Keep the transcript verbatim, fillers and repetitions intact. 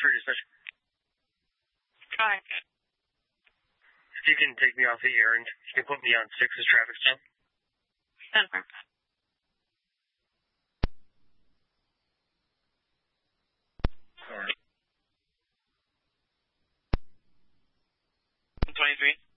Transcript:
for dispatch. Trying. If you can take me off the errand, you can put me on six's traffic stop. Confirm. Alright. twenty-three.